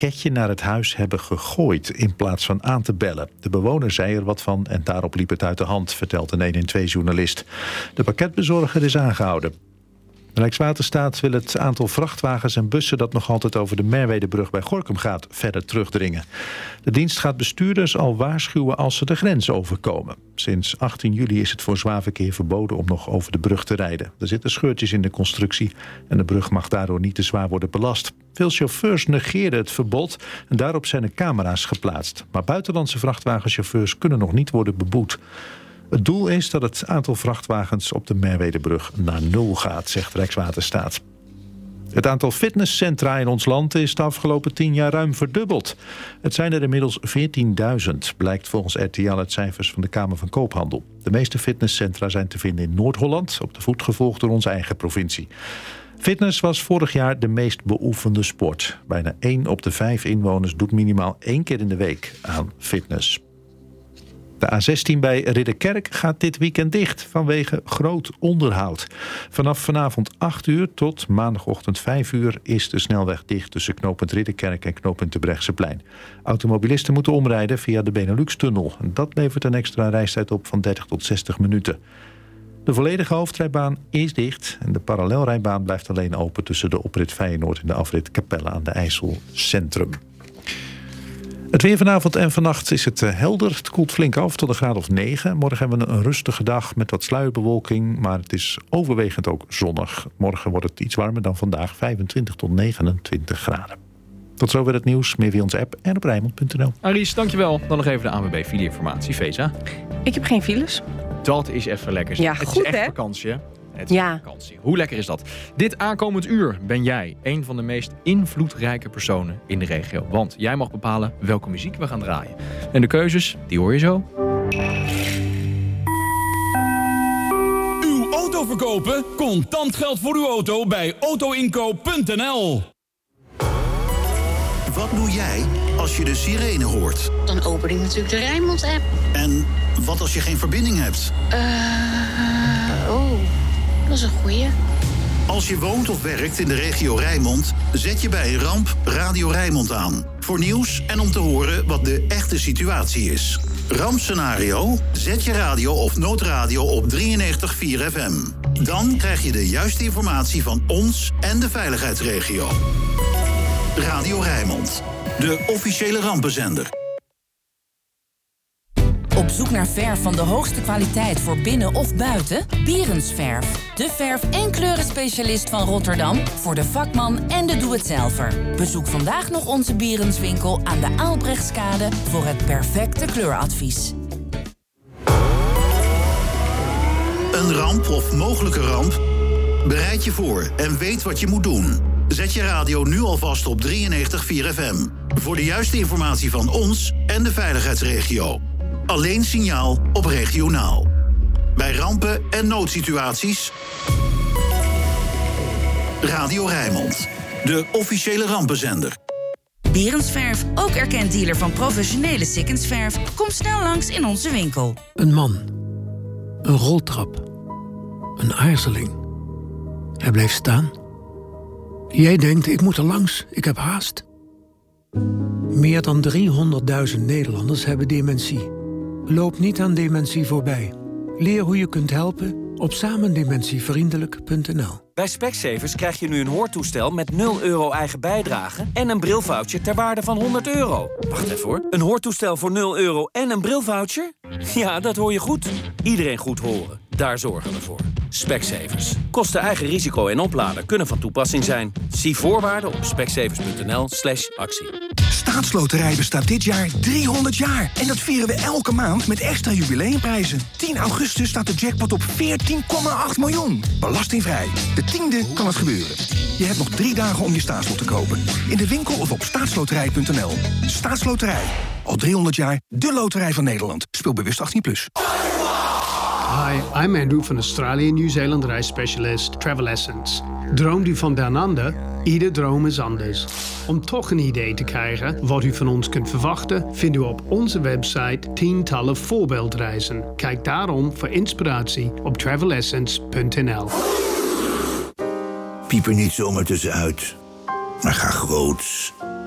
pakketje naar het huis hebben gegooid in plaats van aan te bellen. De bewoner zei er wat van en daarop liep het uit de hand, vertelt een 112-journalist. De pakketbezorger is aangehouden. Rijkswaterstaat wil het aantal vrachtwagens en bussen dat nog altijd over de Merwedebrug bij Gorinchem gaat verder terugdringen. De dienst gaat bestuurders al waarschuwen als ze de grens overkomen. Sinds 18 juli is het voor zwaar verkeer verboden om nog over de brug te rijden. Er zitten scheurtjes in de constructie en de brug mag daardoor niet te zwaar worden belast. Veel chauffeurs negeerden het verbod en daarop zijn er camera's geplaatst. Maar buitenlandse vrachtwagenchauffeurs kunnen nog niet worden beboet. Het doel is dat het aantal vrachtwagens op de Merwedebrug naar 0 gaat, zegt Rijkswaterstaat. Het aantal fitnesscentra in ons land is de afgelopen 10 jaar ruim verdubbeld. Het zijn er inmiddels 14.000, blijkt volgens RTL uit cijfers van de Kamer van Koophandel. De meeste fitnesscentra zijn te vinden in Noord-Holland, op de voet gevolgd door onze eigen provincie. Fitness was vorig jaar de meest beoefende sport. Bijna 1 op de 5 inwoners doet minimaal 1 keer in de week aan fitness. De A16 bij Ridderkerk gaat dit weekend dicht vanwege groot onderhoud. Vanaf vanavond 8 uur tot maandagochtend 5 uur is de snelweg dicht tussen knooppunt Ridderkerk en knooppunt Terbrechtseplein. Automobilisten moeten omrijden via de Benelux-tunnel. Dat levert een extra reistijd op van 30 tot 60 minuten. De volledige hoofdrijbaan is dicht en de parallelrijbaan blijft alleen open tussen de oprit Feyenoord en de afrit Capelle aan de IJssel Centrum. Het weer vanavond en vannacht is het helder. Het koelt flink af tot een graad of 9. Morgen hebben we een rustige dag met wat sluierbewolking, maar het is overwegend ook zonnig. Morgen wordt het iets warmer dan vandaag, 25 tot 29 graden. Tot zover het nieuws. Meer via onze app en op Rijnmond.nl. Aries, dankjewel. Dan nog even de ANWB file-informatie. Veza? Ik heb geen files. Dat is even lekker. Ja, het goed, is echt hè? vakantie, hè? Het is vakantie. Hoe lekker is dat? Dit aankomend uur ben jij een van de meest invloedrijke personen in de regio. Want jij mag bepalen welke muziek we gaan draaien. En de keuzes, die hoor je zo. Uw auto verkopen? Contant geld voor uw auto bij autoinkoop.nl. Wat doe jij als je de sirene hoort? Dan open ik natuurlijk de Rijnmond-app. En wat als je geen verbinding hebt? Dat is een goeie. Als je woont of werkt in de regio Rijnmond, zet je bij een ramp Radio Rijnmond aan. Voor nieuws en om te horen wat de echte situatie is. Rampscenario? Zet je radio of noodradio op 93.4 FM. Dan krijg je de juiste informatie van ons en de veiligheidsregio. Radio Rijnmond, de officiële rampenzender. Op zoek naar verf van de hoogste kwaliteit voor binnen of buiten? Bierensverf. De verf- en kleurenspecialist van Rotterdam voor de vakman en de doe-het-zelver. Bezoek vandaag nog onze Bierenswinkel aan de Aalbrechtskade voor het perfecte kleuradvies. Een ramp of mogelijke ramp? Bereid je voor en weet wat je moet doen. Zet je radio nu alvast op 93.4 FM. Voor de juiste informatie van ons en de veiligheidsregio. Alleen signaal op regionaal. Bij rampen en noodsituaties. Radio Rijnmond, de officiële rampenzender. Bierensverf, ook erkend dealer van professionele Sikkensverf. Kom snel langs in onze winkel. Een man. Een roltrap. Een aarzeling. Hij blijft staan. Jij denkt, ik moet er langs, ik heb haast. Meer dan 300.000 Nederlanders hebben dementie. Loop niet aan dementie voorbij. Leer hoe je kunt helpen op samendementievriendelijk.nl. Bij Specsavers krijg je nu een hoortoestel met 0 euro eigen bijdrage en een brilvoucher ter waarde van €100. Wacht even hoor. Een hoortoestel voor 0 euro en een brilvoucher? Ja, dat hoor je goed. Iedereen goed horen. Daar zorgen we voor. Specsavers. Kosten eigen risico en oplader kunnen van toepassing zijn. Zie voorwaarden op specsavers.nl/actie. Staatsloterij bestaat dit jaar 300 jaar. En dat vieren we elke maand met extra jubileumprijzen. 10 augustus staat de jackpot op 14,8 miljoen. Belastingvrij. De 10e kan het gebeuren. Je hebt nog 3 dagen om je staatslot te kopen. In de winkel of op staatsloterij.nl. Staatsloterij. Al 300 jaar de loterij van Nederland. Speel bewust 18+. Hi, I'm Andrew van Australië en Nieuw-Zeeland reisspecialist Travel Essence. Droomt u van Down Under? Ieder droom is anders. Om toch een idee te krijgen wat u van ons kunt verwachten, vindt u op onze website tientallen voorbeeldreizen. Kijk daarom voor inspiratie op travelessence.nl. Piep er niet zomaar tussenuit, maar ga groots.